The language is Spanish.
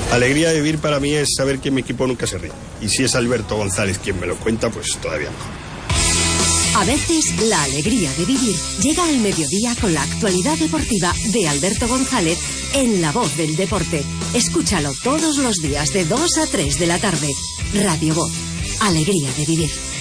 Alegría de vivir para mí es saber que mi equipo nunca se ríe. Y si es Alberto González quien me lo cuenta, pues todavía mejor. A veces, la alegría de vivir llega al mediodía con la actualidad deportiva de Alberto González en La Voz del Deporte. Escúchalo todos los días de 2 a 3 de la tarde. Radio Voz. Alegría de vivir.